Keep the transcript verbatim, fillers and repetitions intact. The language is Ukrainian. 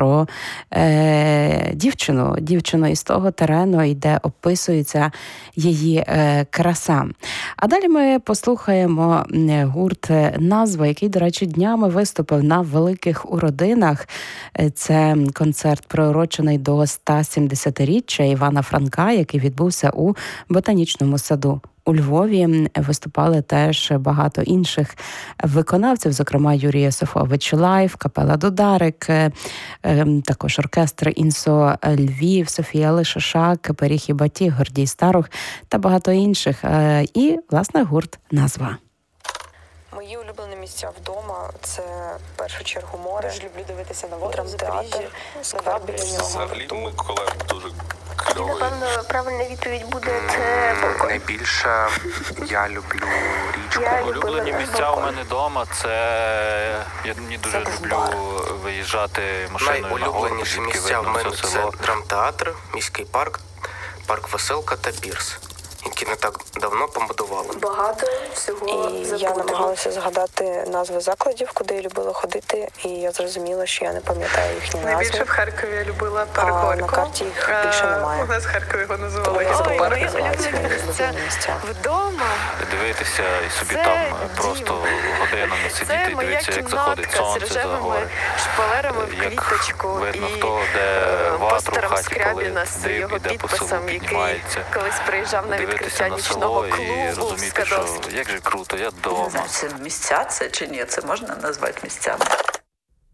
про е, дівчину, дівчину із того терену, і де описується її е, краса. А далі ми послухаємо гурт «Назва», який, до речі, днями виступив на великих уродинах. Це концерт, приурочений до сто сімдесятиріччя Івана Франка, який відбувся у Ботанічному саду. У Львові виступали теж багато інших виконавців, зокрема Юрій Йосифович Лайв, капела «Дударик», також оркестр «Інсо Львів», Софія Лишишак, Періг і Батіг, Гордій Старух та багато інших. І, власне, гурт «Назва». Мої улюблені місця вдома – це, в першу чергу, море. Дуже люблю дивитися на воду, драмтеатр, сквер біля нього. Взагалі, Миколаїв дуже кльовий. Напевно, правильна відповідь буде – це Болко. Найбільше я люблю річку. Я Улюблені любила місця у Болко. мене вдома – це я мені дуже Це люблю бар. виїжджати машиною на гору, Найулюбленіші звідки місця в видно мене все це село. драмтеатр, міський парк, парк Веселка та Пірс, які не так давно побудували. Багато всього І я забутого. намагалася згадати назви закладів, куди я любила ходити, і я зрозуміла, що я не пам'ятаю їхні Найбільше назви. в Харкові я любила парк А, Горько. на карті їх Е, більше немає. У нас в Харкові його Тому називали я забула, парк. як називаються мої улюблені місця. Вдома Дивитися і собі Це там дім. просто годинами це сидіти і моя дивитися, як заходить кімнатка з сонце за рожевими гори. шпалерами в Як кліточку видно, і хто де е, ватру в постером хаті, Скрябіна коли з дим його іде по селу, підписом, який піднімається. колись приїжджав на Дивитися відкриття на нічного село і клубу в розуміти, що Скадовську. як же круто, я Не вдома. знаю, це місця це чи ні, це можна назвати місцями?